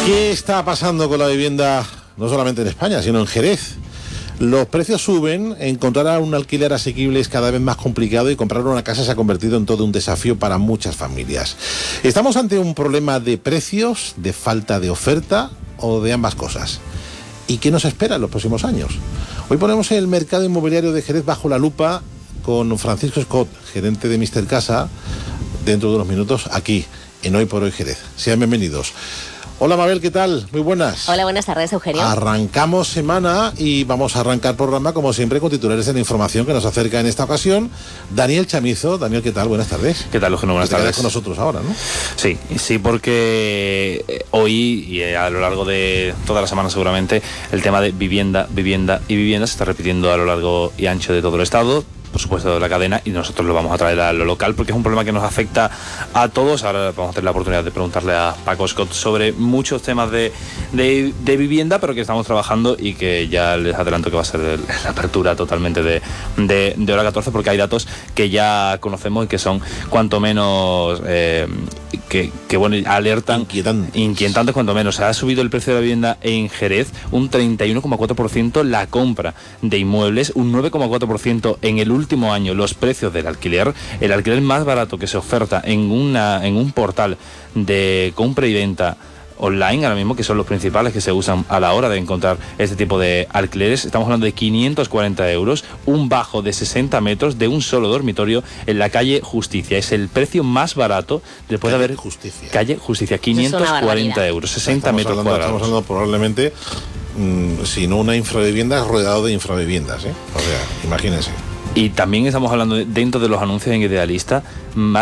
¿Qué está pasando con la vivienda, no solamente en España, sino en Jerez? Los precios suben, encontrar un alquiler asequible es cada vez más complicado y comprar una casa se ha convertido en todo un desafío para muchas familias. ¿Estamos ante un problema de precios, de falta de oferta o de ambas cosas? ¿Y qué nos espera en los próximos años? Hoy ponemos el mercado inmobiliario de Jerez bajo la lupa con Francisco Scott, gerente de Mr. Casa, dentro de unos minutos aquí, en Hoy por Hoy Jerez. Sean bienvenidos. Hola Mabel, ¿qué tal? Muy buenas. Hola, buenas tardes, Eugenio. Arrancamos semana y vamos a arrancar programa, como siempre, con titulares de la información que nos acerca en esta ocasión Daniel Chamizo. Daniel, ¿qué tal? Buenas tardes. ¿Qué tal, Eugenio? Buenas tardes. Con nosotros ahora, ¿no? Sí, porque hoy y a lo largo de toda la semana seguramente el tema de vivienda se está repitiendo a lo largo y ancho de todo el estado, por supuesto de la cadena, y nosotros lo vamos a traer a lo local porque es un problema que nos afecta a todos. Ahora vamos a tener la oportunidad de preguntarle a Paco Scott sobre muchos temas de vivienda, pero que estamos trabajando y que ya les adelanto que va a ser la apertura totalmente de hora 14, porque hay datos que ya conocemos y que son cuanto menos que bueno, alertan, inquietantes cuanto menos. Ha subido el precio de la vivienda en Jerez un 31,4%, la compra de inmuebles un 9,4% en el último año. Los precios del alquiler, el alquiler más barato que se oferta en un portal de compra y venta online ahora mismo, que son los principales que se usan a la hora de encontrar este tipo de alquileres, estamos hablando de 540 euros, un bajo de 60 metros de un solo dormitorio en la calle Justicia. Es el precio más barato después de haber... Calle Justicia, 540 euros, 60 metros cuadrados. Estamos hablando probablemente, si no una infravivienda, rodeado de infraviviendas, ¿eh? O sea, imagínense. Y también estamos hablando dentro de los anuncios en Idealista, más